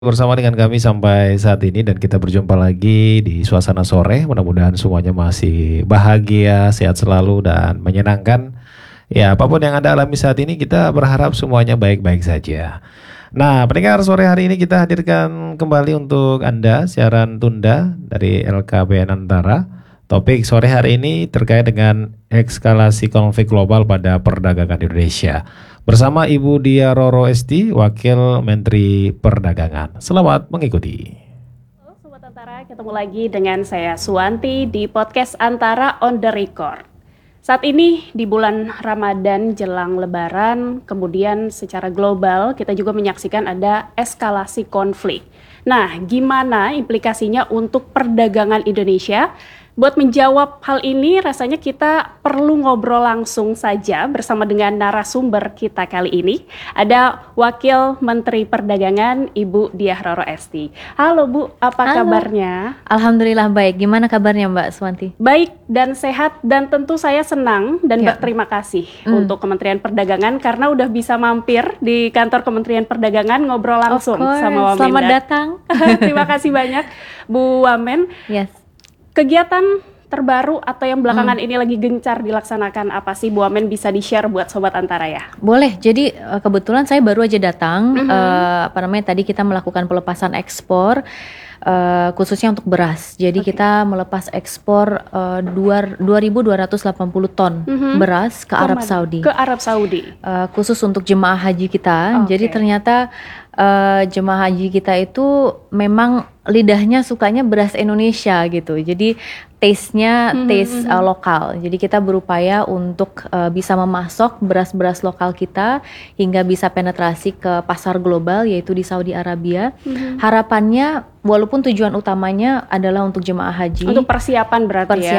Bersama dengan kami sampai saat ini dan kita berjumpa lagi di suasana sore. Mudah-mudahan semuanya masih bahagia, sehat selalu dan menyenangkan. Ya, apapun yang Anda alami saat ini kita berharap semuanya baik-baik saja. Nah, pendengar sore hari ini kita hadirkan kembali untuk Anda siaran tunda dari LKBN Antara. Topik sore hari ini terkait dengan eskalasi konflik global pada perdagangan Indonesia. Bersama Ibu Dia Roro Esti, Wakil Menteri Perdagangan. Selamat mengikuti. Halo Sobat Antara, ketemu lagi dengan saya Suwanti di podcast Antara on the Record. Saat ini di bulan Ramadan jelang Lebaran, kemudian secara global kita juga menyaksikan ada eskalasi konflik. Nah, gimana implikasinya untuk perdagangan Indonesia? Buat menjawab hal ini, rasanya kita perlu ngobrol langsung saja bersama dengan narasumber kita kali ini. Ada Wakil Menteri Perdagangan, Ibu Diah Roro Esti. Halo Bu, apa kabarnya? Alhamdulillah baik. Gimana kabarnya Mbak Suwanti? Baik dan sehat, dan tentu saya senang dan berterima kasih untuk Kementerian Perdagangan karena udah bisa mampir di kantor Kementerian Perdagangan ngobrol langsung sama Wamen. Selamat datang. Terima kasih banyak Bu Wamen. Yes. Kegiatan terbaru atau yang belakangan ini lagi gencar dilaksanakan apa sih Bu Wamen, bisa di-share buat Sobat Antara ya? Boleh, jadi kebetulan saya baru aja datang, tadi kita melakukan pelepasan ekspor, khususnya untuk beras. Jadi kita melepas ekspor 2.280 ton beras ke Arab Saudi. Ke Arab Saudi. Khusus untuk jemaah haji kita. Jadi ternyata jemaah haji kita itu memang lidahnya sukanya beras Indonesia gitu. Jadi taste-nya lokal. Jadi kita berupaya untuk bisa memasok beras-beras lokal kita hingga bisa penetrasi ke pasar global, yaitu di Saudi Arabia. Harapannya, walaupun tujuan utamanya adalah untuk jemaah haji, untuk persiapan berarti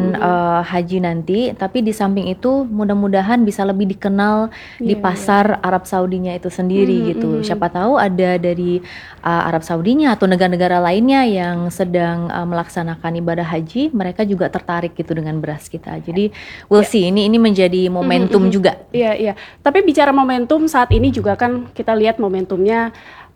haji nanti, tapi di samping itu mudah-mudahan bisa lebih dikenal di pasar Arab Saudinya itu sendiri gitu. Siapa tahu ada dari Arab Saudinya atau negara-negara lainnya yang sedang melaksanakan ibadah haji, mereka juga tertarik gitu dengan beras kita. Jadi we'll see, ini menjadi momentum juga. Iya. Tapi bicara momentum, saat ini juga kan kita lihat momentumnya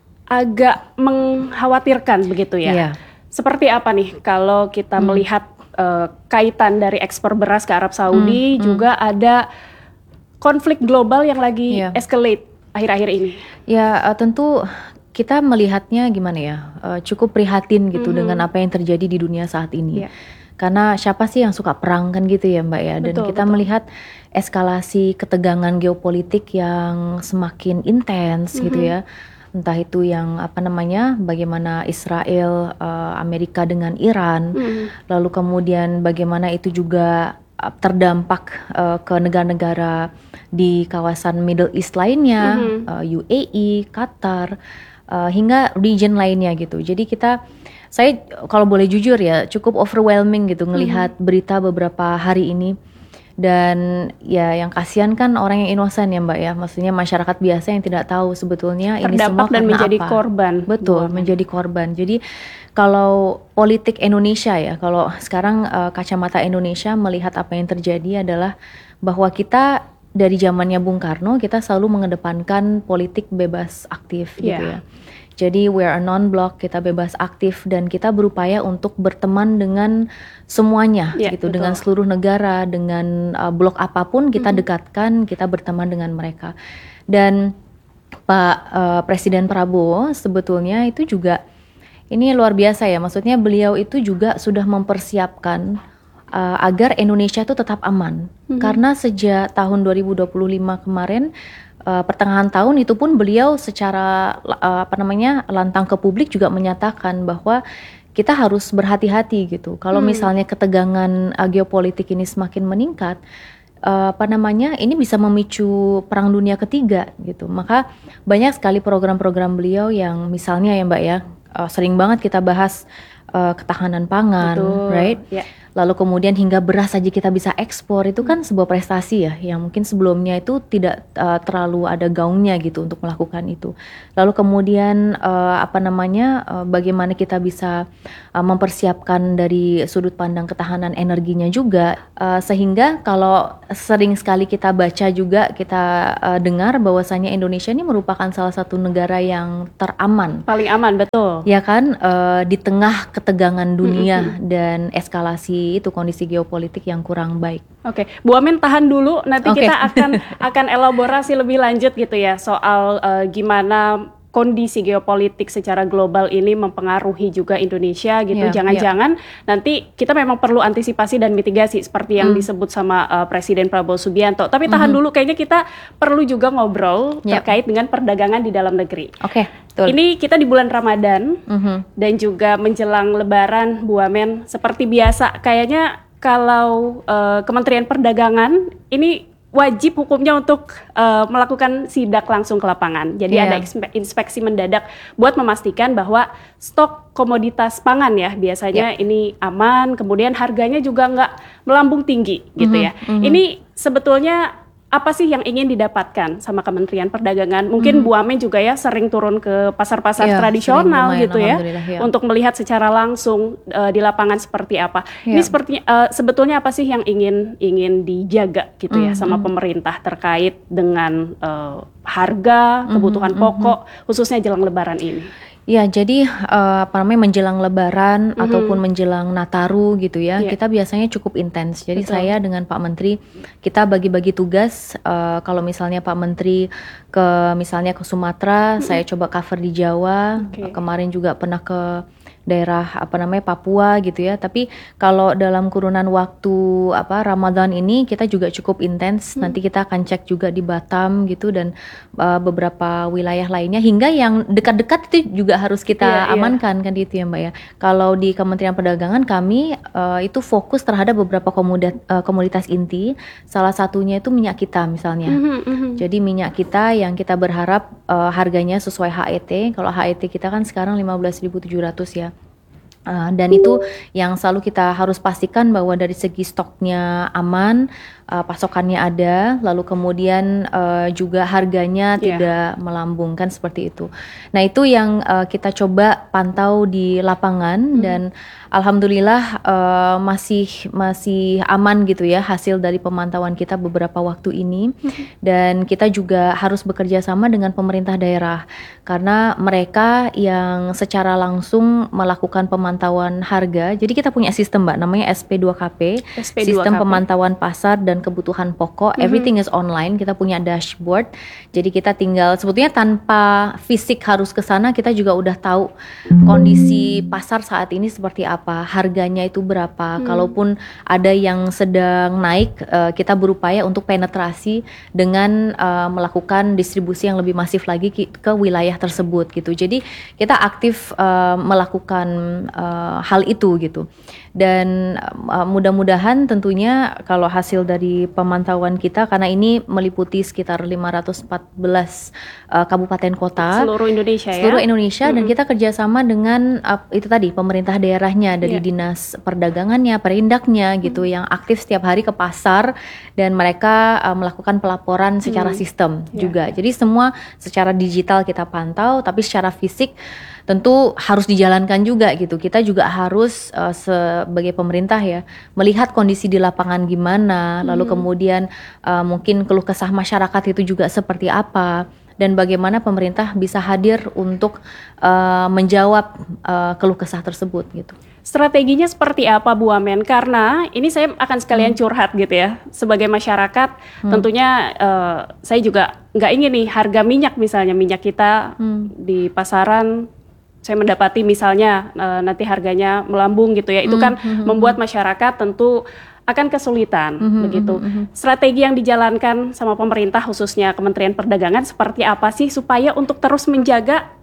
agak mengkhawatirkan begitu ya. Iya. Seperti apa nih kalau kita melihat kaitan dari ekspor beras ke Arab Saudi, juga ada konflik global yang lagi escalate akhir-akhir ini. Ya, tentu kita melihatnya gimana ya, cukup prihatin gitu dengan apa yang terjadi di dunia saat ini. Karena siapa sih yang suka perang kan gitu ya Mbak ya. Dan kita melihat eskalasi ketegangan geopolitik yang semakin intens gitu ya. Entah itu yang bagaimana Israel, Amerika dengan Iran, lalu kemudian bagaimana itu juga terdampak ke negara-negara di kawasan Middle East lainnya, UAE, Qatar, hingga region lainnya gitu. Jadi saya kalau boleh jujur ya, cukup overwhelming gitu ngelihat berita beberapa hari ini. Dan ya yang kasihan kan orang yang innocent ya Mbak ya, maksudnya masyarakat biasa yang tidak tahu sebetulnya ini semua dan menjadi apa. korban. Betul, menjadi korban. Jadi kalau politik Indonesia ya, kalau sekarang kacamata Indonesia melihat apa yang terjadi adalah bahwa kita dari zamannya Bung Karno kita selalu mengedepankan politik bebas aktif gitu ya. Jadi we are a non-block, kita bebas aktif dan kita berupaya untuk berteman dengan semuanya gitu, dengan seluruh negara, dengan blok apapun kita dekatkan, kita berteman dengan mereka. Dan Pak Presiden Prabowo sebetulnya itu juga ini luar biasa ya, maksudnya beliau itu juga sudah mempersiapkan agar Indonesia itu tetap aman. Karena sejak tahun 2025 kemarin, pertengahan tahun itu pun beliau secara lantang ke publik juga menyatakan bahwa kita harus berhati-hati gitu. Kalau misalnya ketegangan geopolitik ini semakin meningkat, ini bisa memicu perang dunia ketiga gitu. Maka banyak sekali program-program beliau yang misalnya ya Mbak ya, sering banget kita bahas ketahanan pangan, right? lalu kemudian hingga beras saja kita bisa ekspor, itu kan sebuah prestasi ya, yang mungkin sebelumnya itu tidak terlalu ada gaungnya gitu untuk melakukan itu. Lalu kemudian bagaimana kita bisa mempersiapkan dari sudut pandang ketahanan energinya juga, sehingga kalau sering sekali kita baca juga, kita dengar bahwasanya Indonesia ini merupakan salah satu negara yang teraman. Paling aman, betul. Ya kan, di tengah ketegangan dunia dan eskalasi itu kondisi geopolitik yang kurang baik. Oke, Bu Amin tahan dulu, nanti kita akan elaborasi lebih lanjut gitu ya soal gimana kondisi geopolitik secara global ini mempengaruhi juga Indonesia gitu. Jangan-jangan nanti kita memang perlu antisipasi dan mitigasi seperti yang disebut sama Presiden Prabowo Subianto. Tapi tahan dulu, kayaknya kita perlu juga ngobrol terkait dengan perdagangan di dalam negeri. Oke, betul. Ini kita di bulan Ramadan dan juga menjelang Lebaran, Bu Amin. Seperti biasa, kayaknya kalau Kementerian Perdagangan ini wajib hukumnya untuk melakukan sidak langsung ke lapangan. Jadi ada inspeksi mendadak buat memastikan bahwa stok komoditas pangan ya biasanya ini aman, kemudian harganya juga nggak melambung tinggi gitu ya. Ini sebetulnya apa sih yang ingin didapatkan sama Kementerian Perdagangan? Mungkin Bu Amin juga ya sering turun ke pasar-pasar tradisional gitu ya, untuk melihat secara langsung di lapangan seperti apa. Ini sepertinya sebetulnya apa sih yang ingin dijaga gitu ya sama pemerintah terkait dengan harga, kebutuhan pokok khususnya jelang Lebaran ini? Ya, jadi menjelang Lebaran ataupun menjelang Nataru gitu ya, kita biasanya cukup intens. Jadi saya dengan Pak Menteri, kita bagi-bagi tugas. Kalau misalnya Pak Menteri misalnya ke Sumatera, saya coba cover di Jawa. Kemarin juga pernah ke daerah Papua gitu ya. Tapi kalau dalam kurunan waktu Ramadan ini kita juga cukup intens. Nanti kita akan cek juga di Batam gitu dan beberapa wilayah lainnya, hingga yang dekat-dekat itu juga harus kita amankan kan gitu ya Mbak ya. Kalau di Kementerian Perdagangan kami itu fokus terhadap beberapa komoditas inti. Salah satunya itu minyak kita misalnya. Jadi minyak kita yang kita berharap harganya sesuai HET. Kalau HET kita kan sekarang 15.700 ya. Dan itu yang selalu kita harus pastikan bahwa dari segi stoknya aman, pasokannya ada, lalu kemudian juga harganya tidak melambung kan seperti itu. Nah itu yang kita coba pantau di lapangan dan alhamdulillah masih aman gitu ya hasil dari pemantauan kita beberapa waktu ini. Dan kita juga harus bekerja sama dengan pemerintah daerah karena mereka yang secara langsung melakukan pemantauan harga. Jadi kita punya sistem Mbak namanya SP2KP, sistem pemantauan pasar dan kebutuhan pokok. Everything is online. Kita punya dashboard. Jadi kita tinggal sebetulnya tanpa fisik harus ke sana, kita juga udah tahu kondisi pasar saat ini seperti apa, harganya itu berapa. Kalaupun ada yang sedang naik, kita berupaya untuk penetrasi dengan melakukan distribusi yang lebih masif lagi ke wilayah tersebut gitu. Jadi kita aktif melakukan hal itu gitu. Dan mudah-mudahan tentunya kalau hasil dari pemantauan kita, karena ini meliputi sekitar 514 kabupaten kota seluruh Indonesia dan kita kerjasama dengan itu tadi pemerintah daerahnya dari dinas perdagangannya, perindaknya gitu yang aktif setiap hari ke pasar dan mereka melakukan pelaporan secara sistem juga. Jadi semua secara digital kita pantau, tapi secara fisik tentu harus dijalankan juga gitu. Kita juga harus sebagai pemerintah ya melihat kondisi di lapangan gimana, lalu kemudian mungkin keluh kesah masyarakat itu juga seperti apa dan bagaimana pemerintah bisa hadir untuk menjawab keluh kesah tersebut gitu. Strateginya seperti apa Bu Amin? Karena ini saya akan sekalian curhat gitu ya. Sebagai masyarakat tentunya saya juga nggak ingin nih harga minyak misalnya, minyak kita di pasaran saya mendapati misalnya nanti harganya melambung gitu ya. Itu kan membuat masyarakat tentu akan kesulitan begitu. Strategi yang dijalankan sama pemerintah khususnya Kementerian Perdagangan seperti apa sih supaya untuk terus menjaga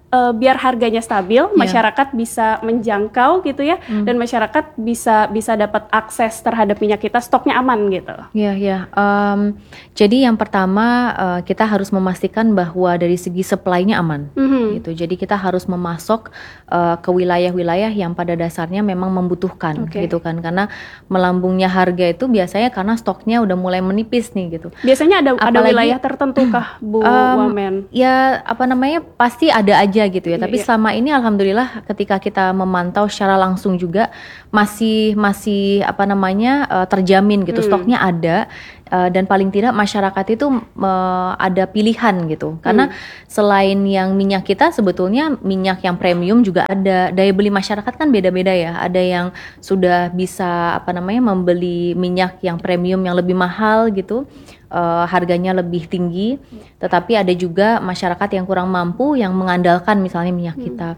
biar harganya stabil, masyarakat bisa menjangkau gitu ya, dan masyarakat bisa dapat akses terhadap minyak kita, stoknya aman gitu. Ya. Jadi yang pertama kita harus memastikan bahwa dari segi supply-nya aman, gitu. Jadi kita harus memasok ke wilayah-wilayah yang pada dasarnya memang membutuhkan, gitu kan? Karena melambungnya harga itu biasanya karena stoknya udah mulai menipis nih, gitu. Biasanya ada wilayah tertentu kah, Bu Wamen? Ya pasti ada aja gitu ya. Tapi selama ini alhamdulillah ketika kita memantau secara langsung juga masih terjamin gitu, stoknya ada. Dan paling tidak masyarakat itu ada pilihan gitu, karena selain yang minyak kita sebetulnya minyak yang premium juga ada. Daya beli masyarakat kan beda-beda ya, ada yang sudah bisa membeli minyak yang premium yang lebih mahal gitu, harganya lebih tinggi, tetapi ada juga masyarakat yang kurang mampu yang mengandalkan misalnya minyak kita.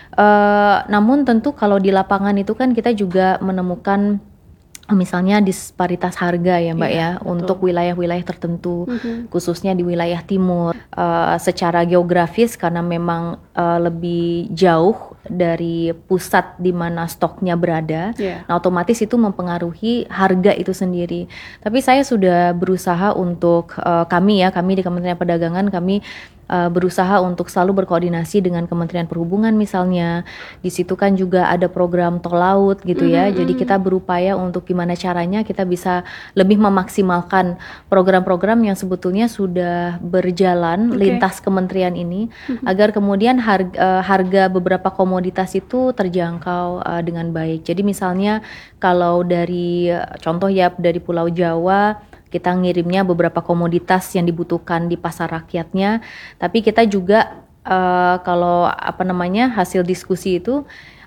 Namun tentu kalau di lapangan itu kan kita juga menemukan misalnya disparitas harga ya Mbak ya, untuk wilayah-wilayah tertentu, khususnya di wilayah timur, secara geografis karena memang lebih jauh dari pusat di mana stoknya berada, nah otomatis itu mempengaruhi harga itu sendiri. Tapi saya sudah berusaha untuk kami di Kementerian Perdagangan, kami berusaha untuk selalu berkoordinasi dengan Kementerian Perhubungan misalnya. Di situ kan juga ada program tol laut gitu ya. Jadi kita berupaya untuk gimana caranya kita bisa lebih memaksimalkan program-program yang sebetulnya sudah berjalan lintas kementerian ini, agar kemudian harga beberapa komoditas itu terjangkau dengan baik. Jadi misalnya kalau dari contoh ya dari Pulau Jawa, kita ngirimnya beberapa komoditas yang dibutuhkan di pasar rakyatnya, tapi kita juga kalau hasil diskusi itu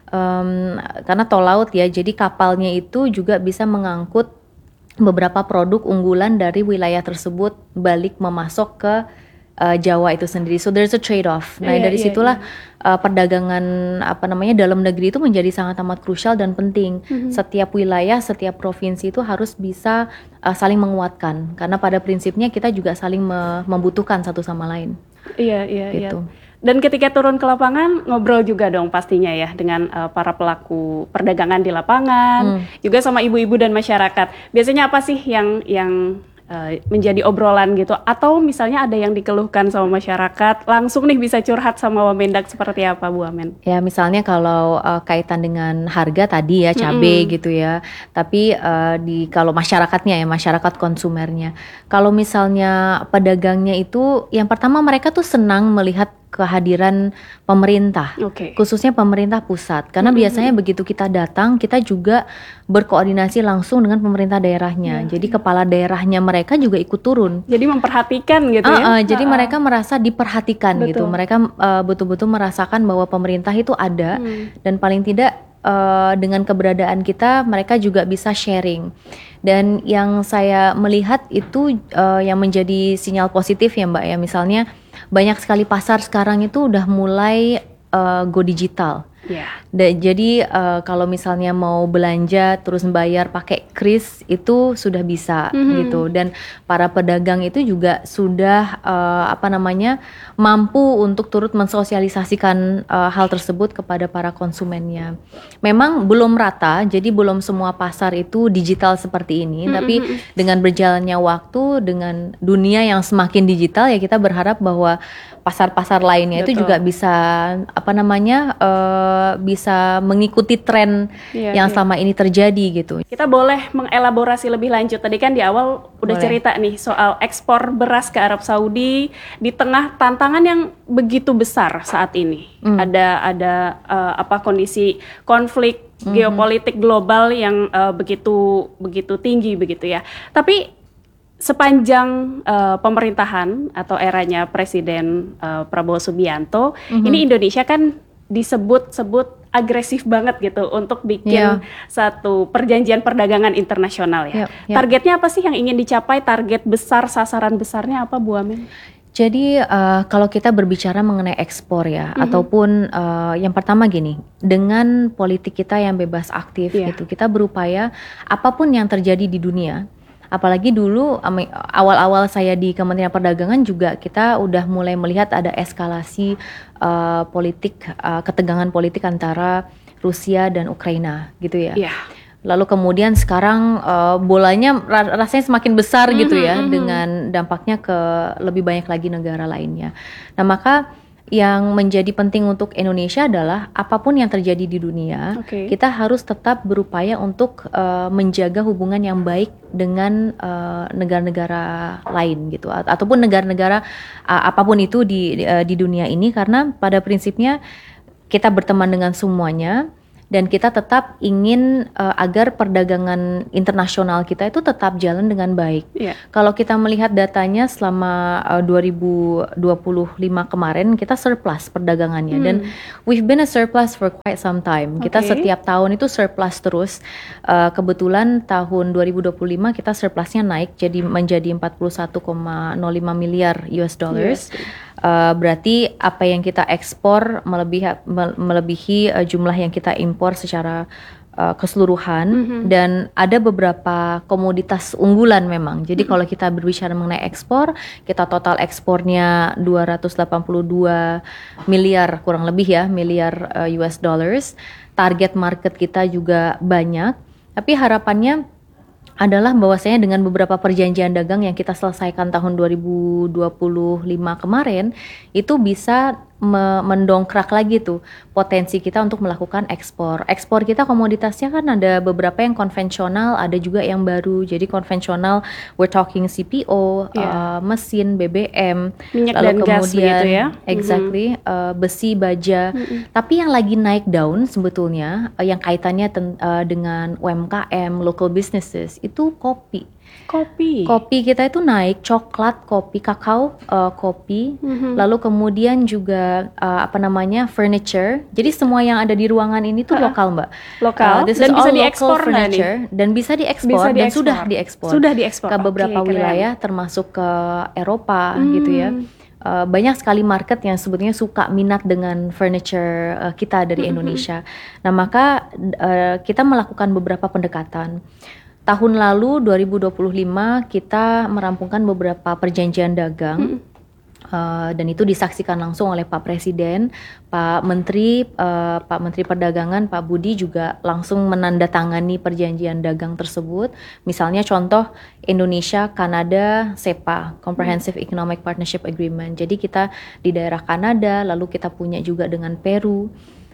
karena tol laut ya, jadi kapalnya itu juga bisa mengangkut beberapa produk unggulan dari wilayah tersebut balik memasok ke Jawa itu sendiri. So there's a trade-off. Nah dari situlah perdagangan dalam negeri itu menjadi sangat amat krusial dan penting. Setiap wilayah, setiap provinsi itu harus bisa saling menguatkan, karena pada prinsipnya kita juga saling membutuhkan satu sama lain. Iya. Gitu. Dan ketika turun ke lapangan ngobrol juga dong pastinya ya dengan para pelaku perdagangan di lapangan, juga sama ibu-ibu dan masyarakat. Biasanya apa sih yang menjadi obrolan gitu, atau misalnya ada yang dikeluhkan sama masyarakat, langsung nih bisa curhat sama Wamendak seperti apa Bu Wamen? Ya misalnya kalau kaitan dengan harga tadi ya, cabai gitu ya, tapi kalau masyarakatnya ya, masyarakat konsumernya, kalau misalnya pedagangnya itu yang pertama mereka tuh senang melihat kehadiran pemerintah, khususnya pemerintah pusat, karena biasanya begitu kita datang, kita juga berkoordinasi langsung dengan pemerintah daerahnya. Jadi kepala daerahnya mereka juga ikut turun. Jadi memperhatikan gitu ya. Jadi mereka merasa diperhatikan gitu. Mereka betul-betul merasakan bahwa pemerintah itu ada, dan paling tidak dengan keberadaan kita, mereka juga bisa sharing. Dan yang saya melihat itu yang menjadi sinyal positif ya Mbak ya, misalnya banyak sekali pasar sekarang itu udah mulai go digital. Jadi kalau misalnya mau belanja terus bayar pakai kris itu sudah bisa gitu, dan para pedagang itu juga sudah mampu untuk turut mensosialisasikan hal tersebut kepada para konsumennya. Memang belum rata, jadi belum semua pasar itu digital seperti ini, tapi dengan berjalannya waktu, dengan dunia yang semakin digital ya, kita berharap bahwa pasar-pasar lainnya itu juga bisa bisa mengikuti tren yang selama ini terjadi gitu. Kita boleh mengelaborasi lebih lanjut. Tadi kan di awal udah cerita nih soal ekspor beras ke Arab Saudi di tengah tantangan yang begitu besar saat ini. Ada kondisi konflik geopolitik global yang begitu tinggi begitu ya. Tapi sepanjang pemerintahan atau eranya Presiden Prabowo Subianto, ini Indonesia kan disebut agresif banget gitu untuk bikin satu perjanjian perdagangan internasional ya. Targetnya apa sih yang ingin dicapai? Target besar, sasaran besarnya apa Bu Wamen? Jadi kalau kita berbicara mengenai ekspor ya, ataupun yang pertama gini, dengan politik kita yang bebas aktif gitu, kita berupaya apapun yang terjadi di dunia, Apalagi dulu awal-awal saya di Kementerian Perdagangan juga kita udah mulai melihat ada eskalasi politik, ketegangan politik antara Rusia dan Ukraina gitu ya. Iya. Lalu kemudian sekarang bolanya rasanya semakin besar gitu ya, dengan dampaknya ke lebih banyak lagi negara lainnya. Nah, maka yang menjadi penting untuk Indonesia adalah apapun yang terjadi di dunia, kita harus tetap berupaya untuk menjaga hubungan yang baik dengan negara-negara lain gitu, ataupun negara-negara apapun itu di dunia ini, karena pada prinsipnya kita berteman dengan semuanya. Dan kita tetap ingin agar perdagangan internasional kita itu tetap jalan dengan baik. Yeah. Kalau kita melihat datanya selama 2025 kemarin, kita surplus perdagangannya. Dan we've been a surplus for quite some time. Kita setiap tahun itu surplus terus. Kebetulan tahun 2025 kita surplusnya naik menjadi 41,05 miliar US dollars. Berarti apa yang kita ekspor melebihi jumlah yang kita impor secara keseluruhan. Dan ada beberapa komoditas unggulan memang. Jadi kalau kita berbicara mengenai ekspor, kita total ekspornya 282 miliar kurang lebih ya, miliar US dollars. Target market kita juga banyak, tapi harapannya adalah bahwasanya dengan beberapa perjanjian dagang yang kita selesaikan tahun 2025 kemarin, itu bisa mendongkrak lagi tuh potensi kita untuk melakukan ekspor. Ekspor kita komoditasnya kan ada beberapa yang konvensional, ada juga yang baru. Jadi konvensional we're talking CPO, mesin, BBM, minyak lalu dan kemudian gas begitu ya. Exactly, besi, baja. Tapi yang lagi naik daun sebetulnya yang kaitannya dengan UMKM, local businesses, itu kopi. Kopi kita itu naik, coklat, kopi, kakao, kopi, lalu kemudian juga furniture. Jadi semua yang ada di ruangan ini tuh lokal, Mbak. Lokal dan bisa diekspor nih. Dan bisa diekspor dan sudah diekspor. Sudah diekspor ke beberapa wilayah termasuk ke Eropa gitu ya. Banyak sekali market yang sebetulnya suka minat dengan furniture kita dari Indonesia. Nah, maka kita melakukan beberapa pendekatan. Tahun lalu 2025 kita merampungkan beberapa perjanjian dagang dan itu disaksikan langsung oleh Pak Presiden, Pak Menteri Perdagangan, Pak Budi juga langsung menandatangani perjanjian dagang tersebut. Misalnya contoh Indonesia, Kanada, CEPA, Comprehensive Economic Partnership Agreement. Jadi kita di daerah Kanada, lalu kita punya juga dengan Peru.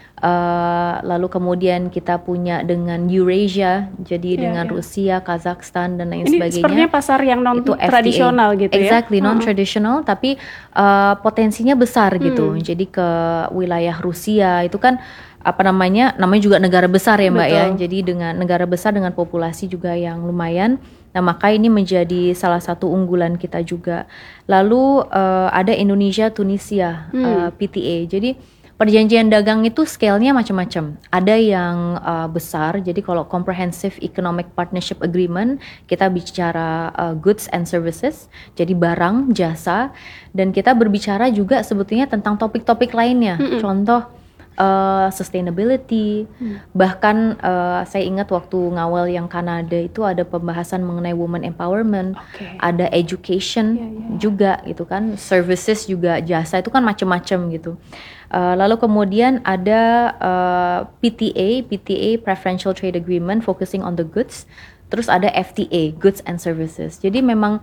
Lalu kemudian kita punya dengan Eurasia, jadi dengan Rusia, Kazakhstan dan lain sebagainya. Ini sepertinya pasar yang non tradisional gitu ya. Exactly, non traditional, tapi potensinya besar gitu. Jadi ke wilayah Rusia itu kan namanya juga negara besar ya, Mbak. Betul. Ya. Jadi dengan negara besar dengan populasi juga yang lumayan. Nah, maka ini menjadi salah satu unggulan kita juga. Lalu ada Indonesia Tunisia, PTA. Jadi perjanjian dagang itu scale-nya macam-macam. Ada yang besar, jadi kalau Comprehensive Economic Partnership Agreement, kita bicara goods and services, jadi barang, jasa, dan kita berbicara juga sebetulnya tentang topik-topik lainnya. Contoh, sustainability, bahkan saya ingat waktu ngawal yang Kanada itu ada pembahasan mengenai women empowerment, ada education juga gitu kan, services juga, jasa itu kan macam-macam gitu. Lalu kemudian ada PTA Preferential Trade Agreement focusing on the goods, terus ada FTA Goods and Services. Jadi memang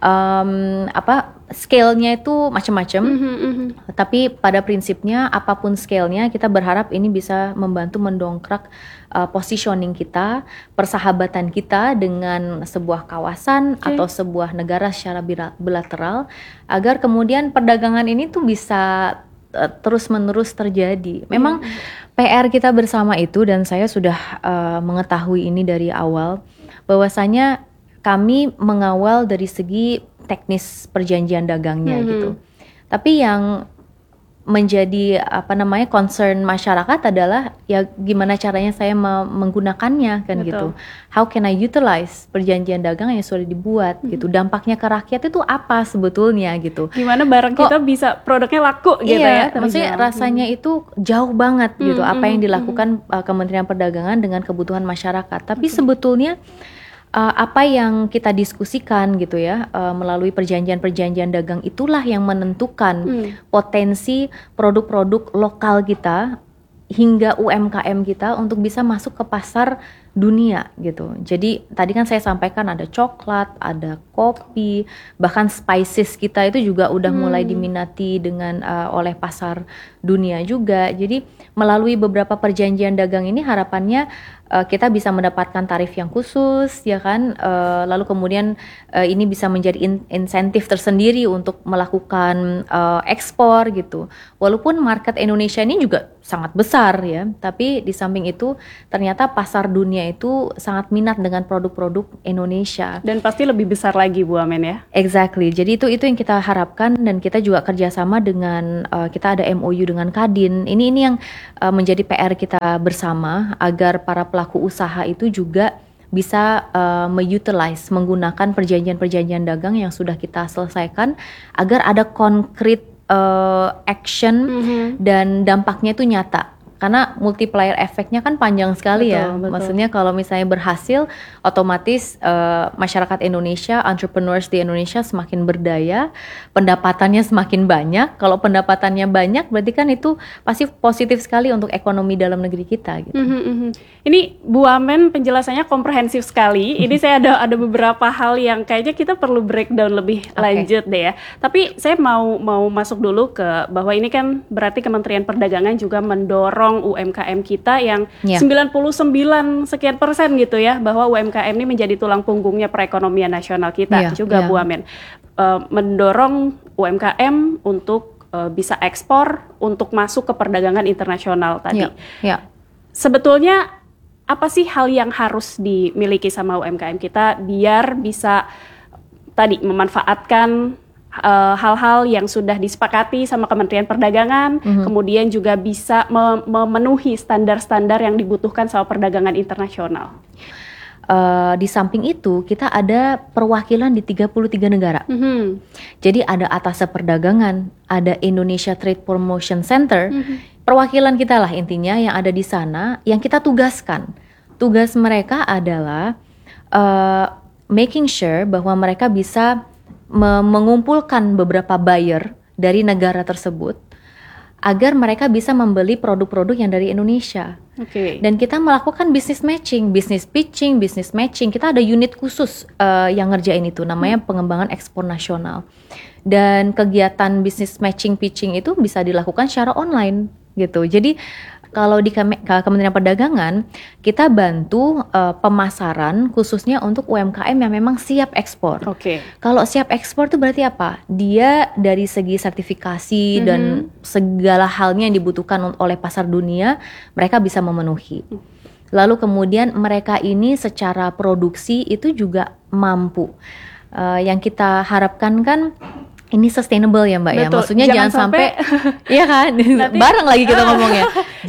scale-nya itu macam-macam, tapi pada prinsipnya apapun scale-nya kita berharap ini bisa membantu mendongkrak positioning kita, persahabatan kita dengan sebuah kawasan atau sebuah negara secara bilateral, agar kemudian perdagangan ini tuh bisa terus-menerus terjadi. Memang PR kita bersama itu, dan saya sudah mengetahui ini dari awal, bahwasanya kami mengawal dari segi teknis perjanjian dagangnya gitu. Tapi yang menjadi concern masyarakat adalah ya gimana caranya saya menggunakannya kan. Betul. Gitu. How can I utilize perjanjian dagang yang sudah dibuat gitu. Dampaknya ke rakyat itu apa sebetulnya gitu. Gimana barang kita bisa produknya laku gitu ya. Maksudnya rasanya itu jauh banget gitu apa yang dilakukan Kementerian Perdagangan dengan kebutuhan masyarakat. Tapi sebetulnya apa yang kita diskusikan gitu ya, melalui perjanjian-perjanjian dagang itulah yang menentukan potensi produk-produk lokal kita hingga UMKM kita untuk bisa masuk ke pasar dunia gitu. Jadi tadi kan saya sampaikan ada coklat, ada kopi, bahkan spices kita itu juga udah mulai diminati dengan oleh pasar dunia juga. Jadi melalui beberapa perjanjian dagang ini harapannya kita bisa mendapatkan tarif yang khusus ya kan, lalu kemudian ini bisa menjadi insentif tersendiri untuk melakukan ekspor gitu. Walaupun market Indonesia ini juga sangat besar ya, tapi di samping itu ternyata pasar dunia itu sangat minat dengan produk-produk Indonesia. Dan pasti lebih besar lagi Bu Amen ya. Exactly. Jadi itu yang kita harapkan, dan kita juga kerjasama dengan kita ada MOU dengan Kadin. Ini yang menjadi PR kita bersama agar para pelaku usaha itu juga bisa menggunakan perjanjian-perjanjian dagang yang sudah kita selesaikan agar ada konkret action dan dampaknya itu nyata. Karena multiplier efeknya kan panjang sekali ya. Betul. Maksudnya kalau misalnya berhasil, otomatis masyarakat Indonesia, entrepreneurs di Indonesia semakin berdaya, pendapatannya semakin banyak. Kalau pendapatannya banyak, berarti kan itu pasti positif sekali untuk ekonomi dalam negeri kita gitu. Ini Bu Amen penjelasannya komprehensif sekali. Ini saya ada beberapa hal yang kayaknya kita perlu breakdown lebih lanjut deh ya. Tapi saya mau masuk dulu ke bahwa ini kan berarti Kementerian Perdagangan juga mendorong UMKM kita yang 99 sekian persen gitu ya, bahwa UMKM ini menjadi tulang punggungnya perekonomian nasional kita juga Bu Amen. Mendorong UMKM untuk bisa ekspor, untuk masuk ke perdagangan internasional tadi. Sebetulnya apa sih hal yang harus dimiliki sama UMKM kita biar bisa tadi memanfaatkan hal-hal yang sudah disepakati sama Kementerian Perdagangan, kemudian juga bisa memenuhi standar-standar yang dibutuhkan sama perdagangan internasional. Di samping itu kita ada perwakilan di 33 negara. Jadi ada Atase Perdagangan, ada Indonesia Trade Promotion Center, perwakilan kita lah intinya yang ada di sana, yang kita tugaskan. Tugas mereka adalah making sure bahwa mereka bisa mengumpulkan beberapa buyer dari negara tersebut agar mereka bisa membeli produk-produk yang dari Indonesia. Dan kita melakukan business matching, business pitching, business matching. Kita ada unit khusus yang ngerjain itu, namanya pengembangan ekspor nasional. Dan kegiatan business matching pitching itu bisa dilakukan secara online gitu. Jadi kalau di Kementerian Perdagangan, kita bantu pemasaran khususnya untuk UMKM yang memang siap ekspor. Kalau siap ekspor itu berarti apa? Dia dari segi sertifikasi dan segala halnya yang dibutuhkan oleh pasar dunia, mereka bisa memenuhi. Lalu kemudian mereka ini secara produksi itu juga mampu. Yang kita harapkan kan ini sustainable ya Mbak. Betul. Ya, maksudnya jangan sampai iya kan, bareng lagi kita ngomongnya.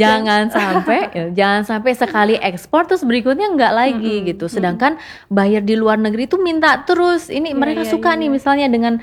Jangan sampai sekali ekspor terus berikutnya nggak lagi gitu. Sedangkan buyer di luar negeri itu minta terus. Ini mereka suka nih misalnya dengan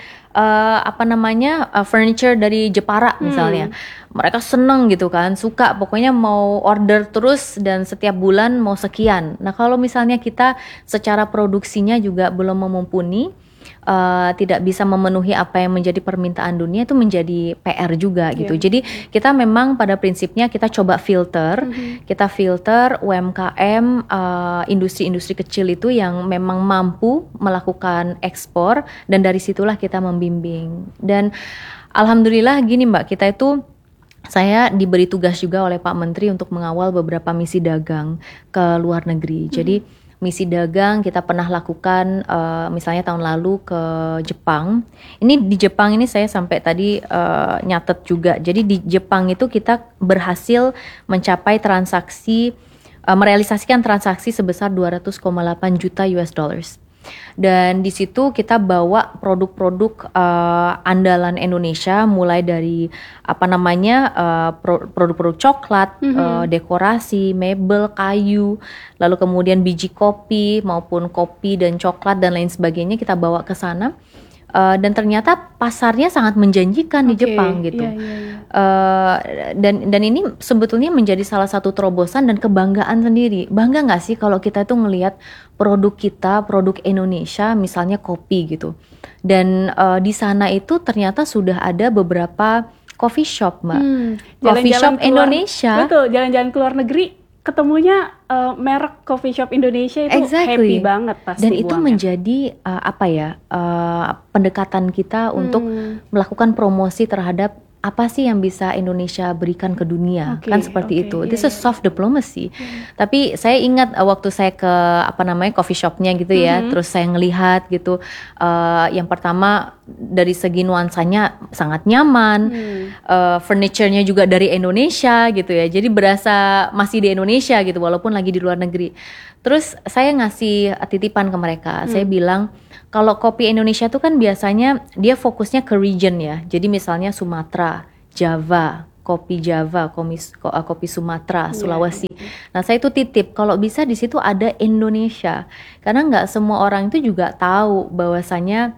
furniture dari Jepara misalnya. Mereka seneng gitu kan, suka pokoknya mau order terus dan setiap bulan mau sekian. Nah kalau misalnya kita secara produksinya juga belum memumpuni, tidak bisa memenuhi apa yang menjadi permintaan dunia, itu menjadi PR juga gitu. Jadi kita memang pada prinsipnya kita coba filter, kita filter UMKM, industri-industri kecil itu yang memang mampu melakukan ekspor, dan dari situlah kita membimbing. Dan alhamdulillah gini Mbak, kita itu saya diberi tugas juga oleh Pak Menteri untuk mengawal beberapa misi dagang ke luar negeri. Jadi misi dagang kita pernah lakukan misalnya tahun lalu ke Jepang. Ini di Jepang ini saya sampai tadi nyatet juga. Jadi di Jepang itu kita berhasil mencapai merealisasikan transaksi sebesar 200,8 juta US dollars. Dan di situ kita bawa produk-produk andalan Indonesia, mulai dari produk-produk coklat, dekorasi, mebel, kayu, lalu kemudian biji kopi maupun kopi dan coklat dan lain sebagainya kita bawa ke sana. Dan ternyata pasarnya sangat menjanjikan di Jepang gitu. Dan ini sebetulnya menjadi salah satu terobosan dan kebanggaan sendiri. Bangga nggak sih kalau kita tuh ngelihat produk kita, produk Indonesia, misalnya kopi gitu. Dan di sana itu ternyata sudah ada beberapa coffee shop, Mbak. Coffee shop Indonesia. Betul, jalan-jalan ke luar negeri ketemunya merek coffee shop Indonesia itu happy banget pasti. Dan itu menjadi pendekatan kita untuk melakukan promosi terhadap apa sih yang bisa Indonesia berikan ke dunia, kan seperti itu. This is soft diplomacy. Tapi saya ingat waktu saya ke coffee shopnya gitu ya, terus saya ngelihat gitu, yang pertama dari segi nuansanya sangat nyaman, furniture-nya juga dari Indonesia gitu ya, jadi berasa masih di Indonesia gitu walaupun lagi di luar negeri. Terus saya ngasih titipan ke mereka, saya bilang kalau kopi Indonesia tuh kan biasanya dia fokusnya ke region ya. Jadi misalnya Sumatera, Java, kopi Java, kopi Sumatera, Sulawesi. Nah saya itu titip kalau bisa di situ ada Indonesia. Karena nggak semua orang itu juga tahu bahwasanya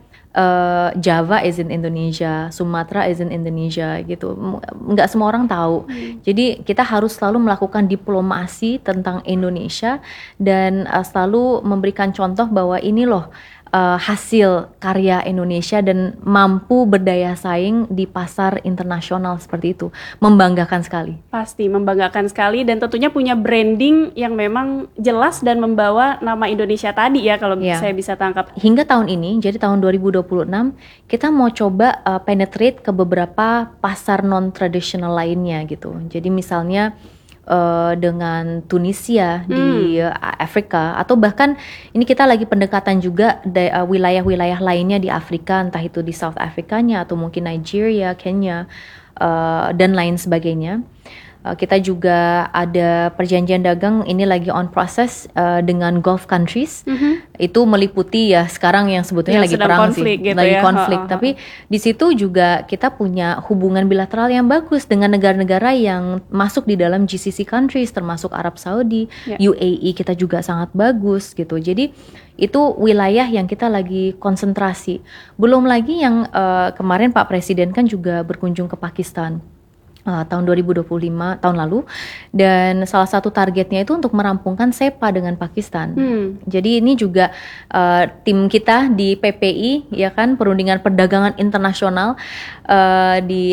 Java is in Indonesia, Sumatera is in Indonesia gitu. Nggak semua orang tahu. Jadi kita harus selalu melakukan diplomasi tentang Indonesia dan selalu memberikan contoh bahwa ini loh hasil karya Indonesia dan mampu berdaya saing di pasar internasional seperti itu. Membanggakan sekali. Pasti membanggakan sekali dan tentunya punya branding yang memang jelas dan membawa nama Indonesia tadi ya kalau saya bisa tangkap. Hingga tahun ini, jadi tahun 2026 kita mau coba penetrate ke beberapa pasar non-tradisional lainnya gitu. Jadi misalnya dengan Tunisia di Afrika, atau bahkan ini kita lagi pendekatan juga wilayah-wilayah lainnya di Afrika, entah itu di South Afrikanya atau mungkin Nigeria, Kenya, dan lain sebagainya. Kita juga ada perjanjian dagang ini lagi on process dengan Gulf countries. Itu meliputi ya sekarang yang sebetulnya lagi perang sih, gitu lagi konflik. Tapi di situ juga kita punya hubungan bilateral yang bagus dengan negara-negara yang masuk di dalam GCC countries, termasuk Arab Saudi, UAE kita juga sangat bagus gitu. Jadi itu wilayah yang kita lagi konsentrasi. Belum lagi yang kemarin Pak Presiden kan juga berkunjung ke Pakistan. Tahun 2025 tahun lalu, dan salah satu targetnya itu untuk merampungkan SEPA dengan Pakistan. Jadi ini juga tim kita di PPI ya kan, Perundingan Perdagangan Internasional, di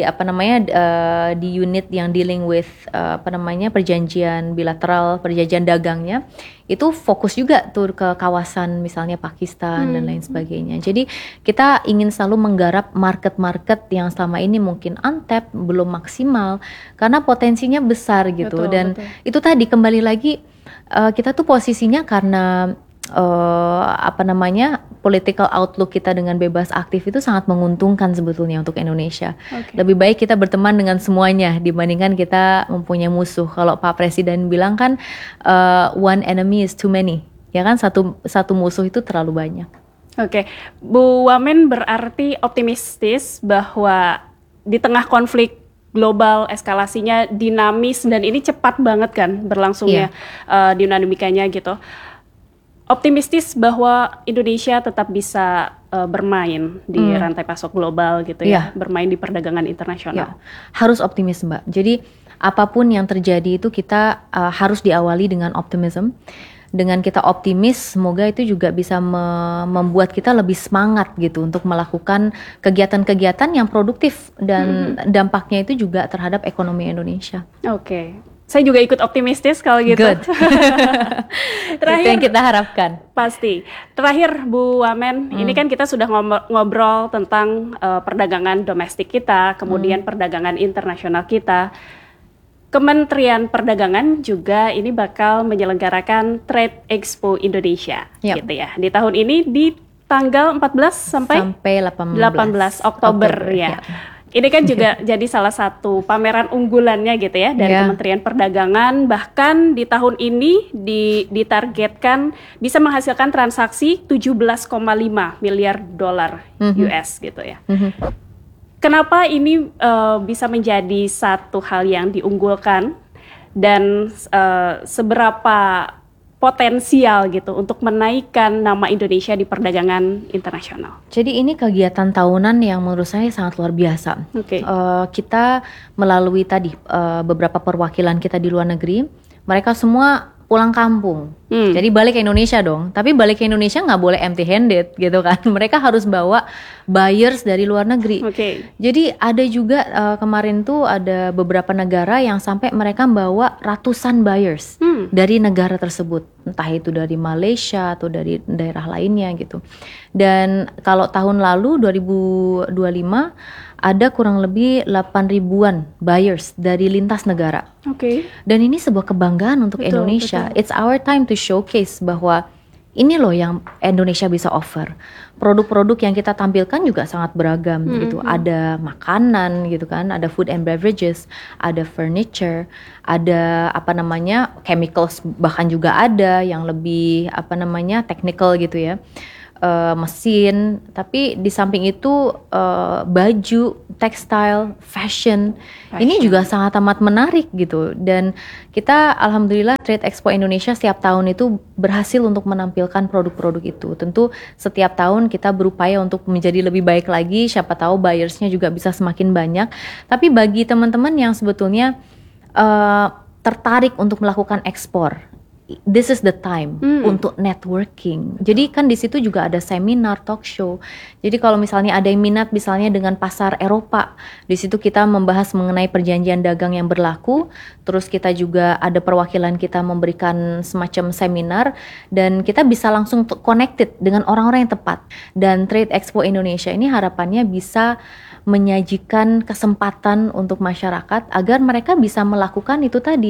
di unit yang dealing with perjanjian bilateral, perjanjian dagangnya, itu fokus juga tuh ke kawasan misalnya Pakistan dan lain sebagainya. Jadi kita ingin selalu menggarap market-market yang selama ini mungkin untapped, belum maksimal, karena potensinya besar gitu. Betul. Itu tadi kembali lagi kita tuh posisinya karena political outlook kita dengan bebas aktif itu sangat menguntungkan sebetulnya untuk Indonesia. Lebih baik kita berteman dengan semuanya dibandingkan kita mempunyai musuh. Kalau Pak Presiden bilang kan one enemy is too many, ya kan, satu musuh itu terlalu banyak. Bu Wamen berarti optimistis bahwa di tengah konflik global, eskalasinya dinamis dan ini cepat banget kan berlangsungnya dinamikanya gitu. Optimistis bahwa Indonesia tetap bisa bermain di rantai pasok global gitu ya, bermain di perdagangan internasional. Harus optimis, Mbak. Jadi apapun yang terjadi itu kita harus diawali dengan optimism. Dengan kita optimis, semoga itu juga bisa membuat kita lebih semangat gitu untuk melakukan kegiatan-kegiatan yang produktif dan dampaknya itu juga terhadap ekonomi Indonesia. Saya juga ikut optimistis kalau gitu. Good. Terakhir, itu yang kita harapkan. Pasti. Terakhir Bu Wamen, ini kan kita sudah ngobrol tentang perdagangan domestik kita, kemudian perdagangan internasional kita. Kementerian Perdagangan juga ini bakal menyelenggarakan Trade Expo Indonesia, gitu ya. Di tahun ini di tanggal 14 sampai 18 Oktober ya. Ini kan juga jadi salah satu pameran unggulannya gitu ya dari Kementerian Perdagangan. Bahkan di tahun ini ditargetkan bisa menghasilkan transaksi 17,5 miliar dolar US gitu ya. Kenapa ini bisa menjadi satu hal yang diunggulkan dan seberapa potensial gitu untuk menaikkan nama Indonesia di perdagangan internasional? Jadi ini kegiatan tahunan yang menurut saya sangat luar biasa. Oke. Kita melalui tadi beberapa perwakilan kita di luar negeri, mereka semua pulang kampung. Jadi balik ke Indonesia dong. Tapi balik ke Indonesia nggak boleh empty handed gitu kan. Mereka harus bawa buyers dari luar negeri. Oke. Jadi ada juga kemarin tuh ada beberapa negara yang sampai mereka bawa ratusan buyers dari negara tersebut. Entah itu dari Malaysia atau dari daerah lainnya gitu. Dan kalau tahun lalu 2025 ada kurang lebih 8.000-an buyers dari lintas negara. Oke. Dan ini sebuah kebanggaan untuk Betul, Indonesia. betul. It's our time to showcase bahwa ini loh yang Indonesia bisa offer. Produk-produk yang kita tampilkan juga sangat beragam gitu. Ada makanan gitu kan, ada food and beverages, ada furniture, ada chemicals, bahkan juga ada yang lebih technical gitu ya. Mesin, tapi di samping itu baju, tekstil, fashion, ini juga sangat amat menarik gitu. Dan kita alhamdulillah Trade Expo Indonesia setiap tahun itu berhasil untuk menampilkan produk-produk itu. Tentu setiap tahun kita berupaya untuk menjadi lebih baik lagi, siapa tahu buyersnya juga bisa semakin banyak. Tapi bagi teman-teman yang sebetulnya tertarik untuk melakukan ekspor, this is the time untuk networking. Jadi kan di situ juga ada seminar, talk show. Jadi kalau misalnya ada yang minat misalnya dengan pasar Eropa, di situ kita membahas mengenai perjanjian dagang yang berlaku. Terus kita juga ada perwakilan kita memberikan semacam seminar dan kita bisa langsung connected dengan orang-orang yang tepat. Dan Trade Expo Indonesia ini harapannya bisa menyajikan kesempatan untuk masyarakat agar mereka bisa melakukan itu tadi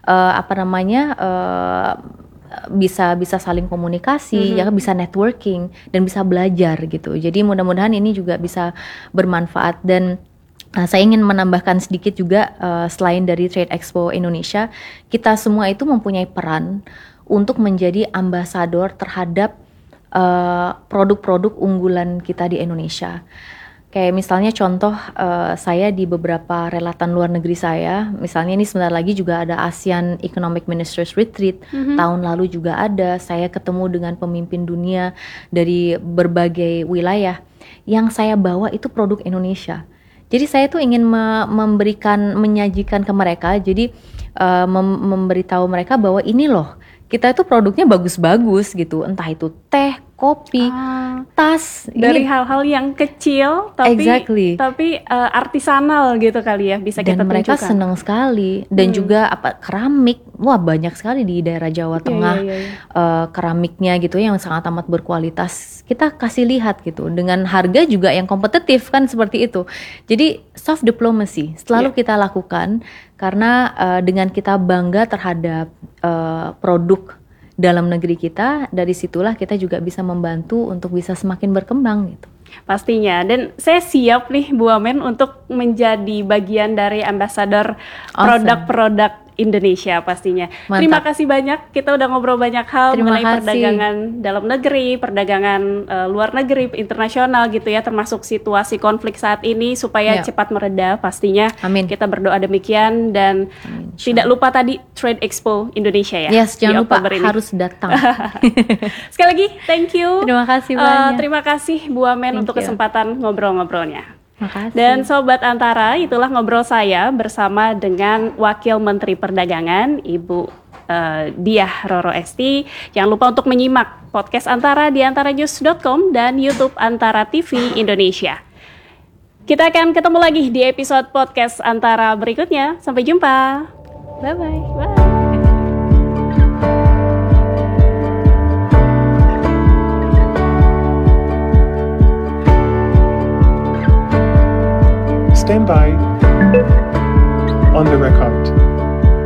bisa saling komunikasi, ya bisa networking dan bisa belajar gitu. Jadi mudah-mudahan ini juga bisa bermanfaat. Dan saya ingin menambahkan sedikit juga selain dari Trade Expo Indonesia, kita semua itu mempunyai peran untuk menjadi ambasador terhadap produk-produk unggulan kita di Indonesia. Kayak misalnya contoh saya di beberapa relatan luar negeri saya, misalnya ini sebentar lagi juga ada ASEAN Economic Ministers Retreat, tahun lalu juga ada, saya ketemu dengan pemimpin dunia dari berbagai wilayah, yang saya bawa itu produk Indonesia. Jadi saya tuh ingin menyajikan ke mereka, jadi memberitahu mereka bahwa ini loh, kita itu produknya bagus-bagus gitu, entah itu teh, kopi, tas, dari hal-hal yang kecil tapi artisanal gitu kali ya, bisa kita tunjukkan. Dan mereka senang sekali. Dan juga keramik, wah banyak sekali di daerah Jawa Tengah keramiknya gitu yang sangat amat berkualitas. Kita kasih lihat gitu, dengan harga juga yang kompetitif kan seperti itu. Jadi soft diplomacy selalu kita lakukan karena dengan kita bangga terhadap produk dalam negeri kita, dari situlah kita juga bisa membantu untuk bisa semakin berkembang gitu. Pastinya, dan saya siap nih Bu Wamen untuk menjadi bagian dari ambasador produk-produk Indonesia pastinya. Mantap. Terima kasih banyak, kita udah ngobrol banyak hal mengenai perdagangan dalam negeri, perdagangan luar negeri, internasional gitu ya, termasuk situasi konflik saat ini supaya cepat mereda pastinya. Amin. Kita berdoa demikian dan tidak lupa tadi Trade Expo Indonesia ya. Yes, jangan lupa harus datang. Sekali lagi, thank you. Terima kasih banyak. Terima kasih Bu Wamen untuk kesempatan ngobrol-ngobrolnya. Makasih. Dan Sobat Antara, itulah ngobrol saya bersama dengan Wakil Menteri Perdagangan, Ibu Diah Roro Esti. Jangan lupa untuk menyimak podcast Antara di antaranews.com dan YouTube Antara TV Indonesia. Kita akan ketemu lagi di episode podcast Antara berikutnya. Sampai jumpa. Bye-bye. Bye. Stand by on the record.